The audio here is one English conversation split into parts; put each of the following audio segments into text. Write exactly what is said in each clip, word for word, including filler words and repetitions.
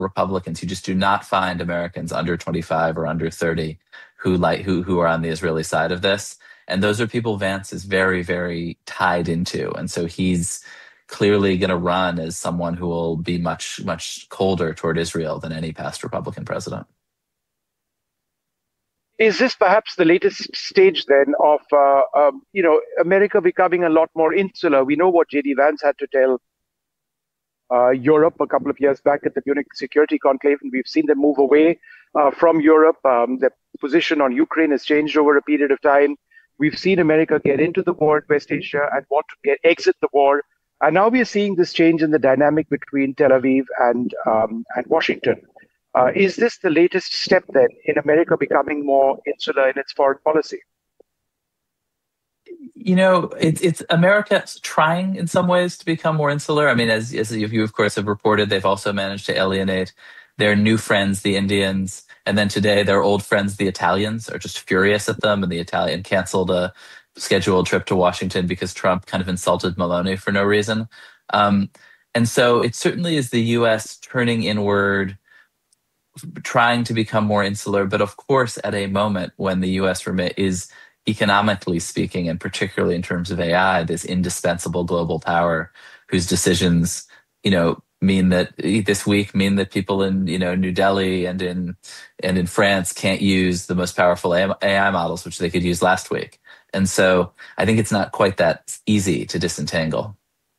Republicans. You just do not find Americans under twenty-five or under thirty who like who who are on the Israeli side of this. And those are people Vance is very, very tied into. And so he's clearly going to run as someone who will be much, much colder toward Israel than any past Republican president. Is this perhaps the latest stage then of, uh, um, you know, America becoming a lot more insular? We know what J D Vance had to tell uh, Europe a couple of years back at the Munich Security Conclave, and we've seen them move away uh, from Europe. Um, their position on Ukraine has changed over a period of time. We've seen America get into the war in West Asia and want to get exit the war. And now we are seeing this change in the dynamic between Tel Aviv and, um, and Washington. Uh, is this the latest step then in America becoming more insular in its foreign policy? You know, it's it's America trying in some ways to become more insular. I mean, as, as you, of course, have reported, they've also managed to alienate their new friends, the Indians. And then today, their old friends, the Italians, are just furious at them. And the Italian canceled a scheduled trip to Washington because Trump kind of insulted Meloni for no reason. Um, and so it certainly is the U S turning inward, trying to become more insular. But of course, at a moment when the U S is, economically speaking, and particularly in terms of A I, this indispensable global power whose decisions, you know, mean that this week mean that people in, you know, New Delhi and in and in France can't use the most powerful A I models, which they could use last week. And so I think it's not quite that easy to disentangle.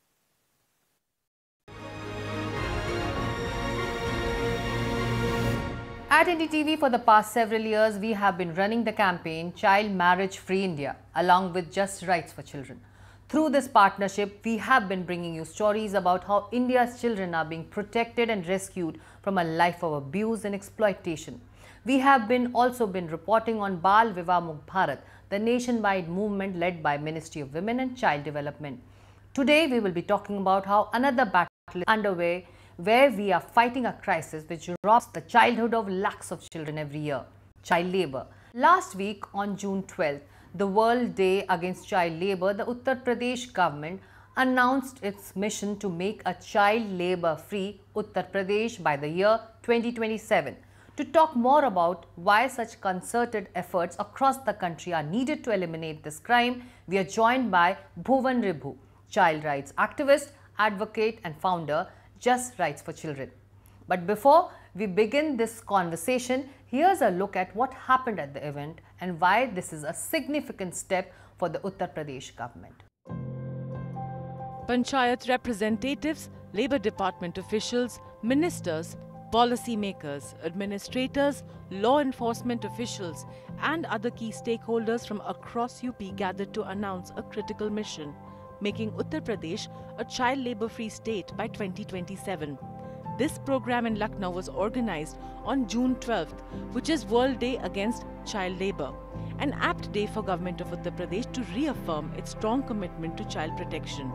At N D T V, for the past several years, we have been running the campaign Child Marriage Free India, along with Just Rights for Children. Through this partnership, we have been bringing you stories about how India's children are being protected and rescued from a life of abuse and exploitation. We have been also been reporting on Bal Vivah Mukt Bharat, the nationwide movement led by Ministry of Women and Child Development. Today, we will be talking about how another battle is underway, where we are fighting a crisis which robs the childhood of lakhs of children every year: child labour. Last week, on June twelfth, the World Day Against Child Labour, the Uttar Pradesh government announced its mission to make a child labour-free Uttar Pradesh by the year twenty twenty-seven. To talk more about why such concerted efforts across the country are needed to eliminate this crime, we are joined by Bhuvan Ribhu, child rights activist, advocate and founder, Just Rights for Children. But before we begin this conversation, here's a look at what happened at the event and why this is a significant step for the Uttar Pradesh government. Panchayat representatives, Labour Department officials, ministers, policy makers, administrators, law enforcement officials and other key stakeholders from across U P gathered to announce a critical mission, making Uttar Pradesh a child labour-free state by twenty twenty-seven. This program in Lucknow was organized on June twelfth, which is World Day Against Child Labour, an apt day for Government of Uttar Pradesh to reaffirm its strong commitment to child protection.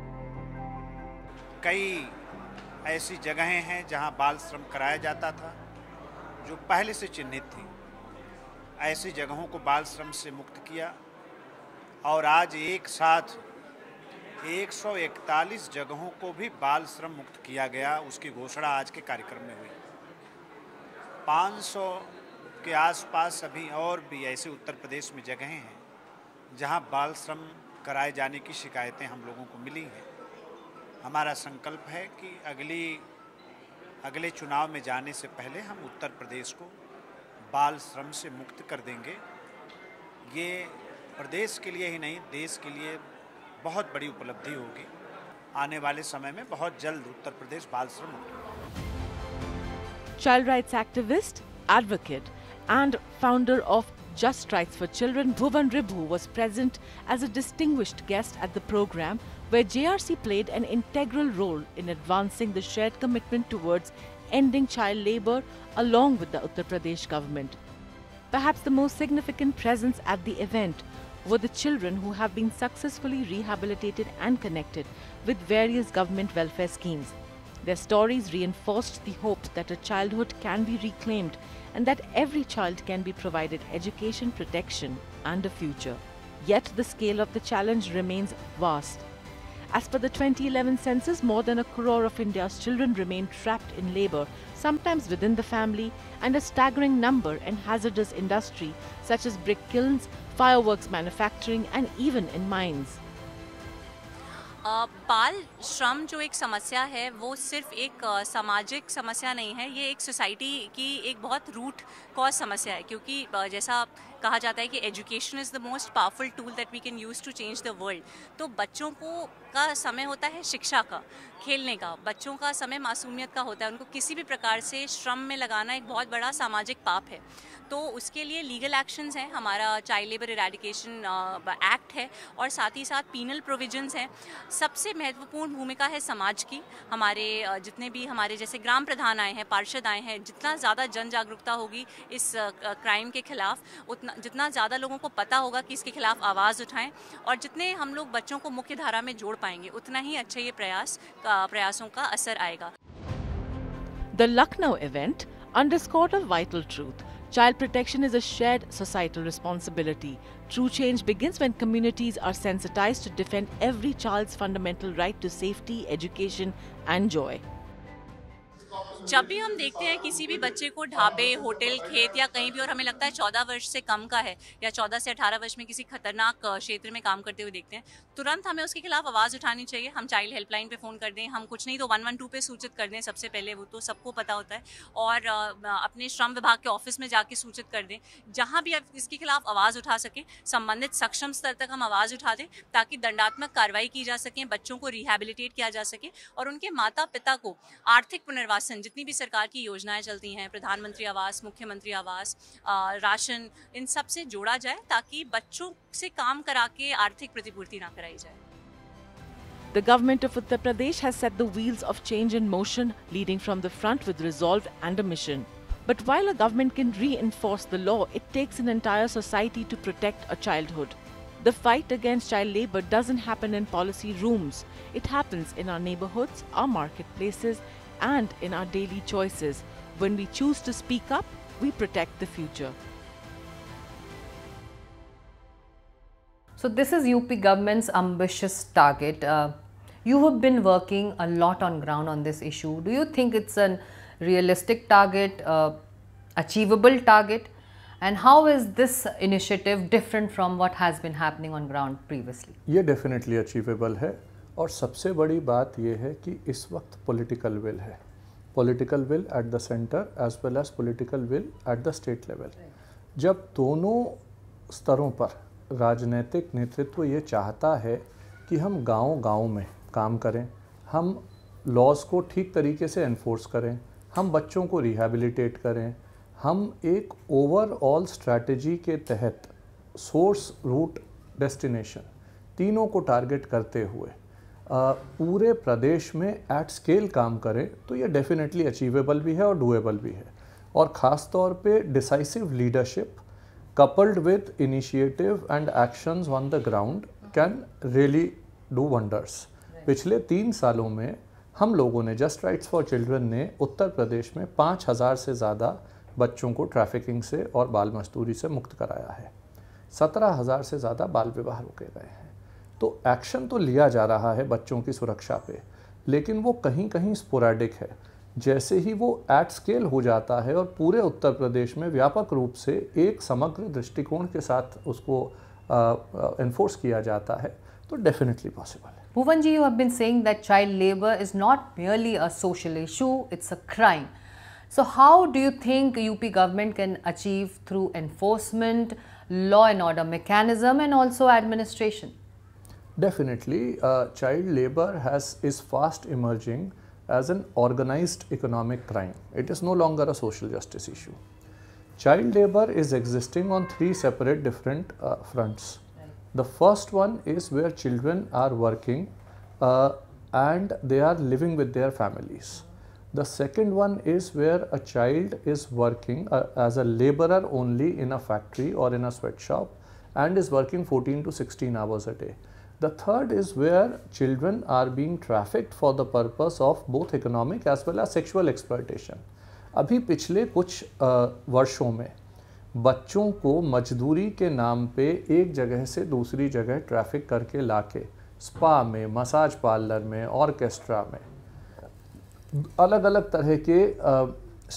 कई ऐसी जगहें हैं जहां बाल श्रम कराया जाता था, जो पहले से चिन्हित थी। ऐसी जगहों को बाल श्रम से मुक्त किया और आज एक साथ एक सौ इकतालीस जगहों को भी बाल श्रम मुक्त किया गया। उसकी घोषणा आज के कार्यक्रम में हुई। पाँच सौ के आसपास अभी और भी ऐसे उत्तर प्रदेश में जगहें हैं जहां बाल श्रम कराए जाने की शिकायतें हम लोगों को मिली हैं। हमारा संकल्प है कि अगली अगले चुनाव में जाने से पहले हम उत्तर प्रदेश को बाल श्रम से मुक्त कर देंगे। ये प्रदेश के लिए ही नहीं, देश के लिए बहुत बड़ी उपलब्धि होगी। आने वाले समय में बहुत जल्द उत्तर प्रदेश बाल श्रम मुक्त होगा। Child rights activist, advocate and founder of Just Rights for Children, Bhuvan Ribhu was present as a distinguished guest at the program, where J R C played an integral role in advancing the shared commitment towards ending child labour along with the Uttar Pradesh government. Perhaps the most significant presence at the event were the children who have been successfully rehabilitated and connected with various government welfare schemes. Their stories reinforced the hope that a childhood can be reclaimed and that every child can be provided education, protection and a future. Yet the scale of the challenge remains vast. As per the twenty eleven census, more than a crore of India's children remain trapped in labor, sometimes within the family, and a staggering number in hazardous industry such as brick kilns, fireworks manufacturing, and even in mines. बाल श्रम जो एक समस्या है वो सिर्फ एक सामाजिक समस्या नहीं है, ये एक सोसाइटी की एक बहुत रूट कॉज समस्या है, क्योंकि जैसा कहा जाता है कि education is the most powerful tool that we can use to change the world. तो बच्चों को का समय होता है शिक्षा का, खेलने का, बच्चों का समय मासूमियत का होता है, उनको किसी भी प्रकार से श्रम में लगाना एक बहुत बड़ा सामाजिक पाप है। तो उसके लिए लीगल एक्शंस हैं, हमारा चाइल्ड लेबर इरेडिकेशन एक्ट है और साथ ही साथ पीनल प्रोविजंस हैं। सबसे महत्वपूर्ण भूमिका है समाज की, हमारे जितने भी हमारे जैसे ग्राम प्रधान आए हैं, पार्षद आए हैं, जितना ज़्यादा जन जागरूकता होगी इस क्राइम के खिलाफ, उतना जितना ज़्यादा लोगों को पता होगा कि इसके खिलाफ आवाज़ उठाएं और जितने हम लोग बच्चों को मुख्य धारा में जोड़ पाएंगे, उतना ही अच्छा ये प्रयास का प्रयासों का असर आएगा। The Lucknow event underscored a vital truth. Child protection is a shared societal responsibility. True change begins when communities are sensitized to defend every child's fundamental right to safety, education and joy. जब भी हम देखते हैं किसी भी बच्चे को ढाबे, होटल, खेत या कहीं भी और हमें लगता है चौदह वर्ष से कम का है या चौदह से अठारह वर्ष में किसी खतरनाक क्षेत्र में काम करते हुए देखते हैं, तुरंत हमें उसके खिलाफ आवाज़ उठानी चाहिए। हम चाइल्ड हेल्पलाइन पे फ़ोन कर दें, हम कुछ नहीं तो वन वन टू पे सूचित कर दें सबसे पहले, वो तो सबको पता होता है, और अपने श्रम विभाग के ऑफिस में जाके सूचित कर दें। जहाँ भी आप इसके खिलाफ आवाज़ उठा सकें, संबंधित सक्षम स्तर तक हम आवाज़ उठा दें ताकि दंडात्मक कार्रवाई की जा सके, बच्चों को रिहैबिलिटेट किया जा सके और उनके माता पिता को आर्थिक पुनर्वासन, जितनी भी सरकार की योजनाएं चलती हैं, प्रधानमंत्री आवास, मुख्यमंत्री आवास, राशन, इन सब से जोड़ा जाए ताकि बच्चों से काम करा के आर्थिक प्रतिपूर्ति ना कराई जाए। The government of Uttar Pradesh has set the wheels of change in motion, leading from the front with resolve and a mission. But while a government can reinforce the law, it takes an entire society to protect a childhood. The fight against child labor doesn't happen in policy rooms. It happens in our neighborhoods, our marketplaces, and in our daily choices. When we choose to speak up, we protect the future. So this is U P government's ambitious target. Uh, you have been working a lot on ground on this issue. Do you think it's a realistic target, uh, achievable target? And how is this initiative different from what has been happening on ground previously? ये definitely achievable है और सबसे बड़ी बात ये है कि इस वक्त political will है. Political will at the center as well as political will at the state level. जब दोनों स्तरों पर राजनीतिक नेतृत्व ये चाहता है कि हम गांव-गांव में काम करें, हम लॉज को ठीक तरीके से एनफोर्स करें, हम बच्चों को रिहैबिलिटेट करें, हम एक ओवरऑल स्ट्रैटेजी के तहत सोर्स, रूट, डेस्टिनेशन तीनों को टारगेट करते हुए आ, पूरे प्रदेश में एट स्केल काम करें तो ये डेफिनेटली अचीवेबल भी है और डूएबल भी है। और ख़ास तौर पे decisive leadership coupled with initiative and actions on the ground can really do wonders. पिछले तीन सालों में हम लोगों ने जस्ट राइट्स फॉर चिल्ड्रन ने उत्तर प्रदेश में पाँच हज़ार से ज़्यादा बच्चों को ट्रैफिकिंग से और बाल मजदूरी से मुक्त कराया है। सत्रह हज़ार से ज़्यादा बाल विवाह रोके गए हैं। तो एक्शन तो लिया जा रहा है बच्चों की सुरक्षा पे, लेकिन वो कहीं कहीं स्पोरेडिक है। जैसे ही वो एट स्केल हो जाता है और पूरे उत्तर प्रदेश में व्यापक रूप से एक समग्र दृष्टिकोण के साथ उसको एनफोर्स किया जाता है तो डेफिनेटली पॉसिबल है। Bhuvan ji, you have been saying that child labor is not merely a social issue, it's a crime. So how do you think U P government can achieve through enforcement, law and order mechanism and also administration? Definitely, uh, child labor has is fast emerging as an organized economic crime. It is no longer a social justice issue. Child labor is existing on three separate different uh, fronts. Right. The first one is where children are working uh, and they are living with their families. The second one is where a child is working uh, as a laborer only in a factory or in a sweatshop and is working fourteen to sixteen hours a day. The third is where children are being trafficked for the purpose of both economic as well as sexual exploitation. अभी पिछले कुछ वर्षों में बच्चों को मजदूरी के नाम पे एक जगह से दूसरी जगह ट्रैफिक करके लाके स्पा में, मसाज पार्लर में, ऑर्केस्ट्रा में, अलग अलग तरह के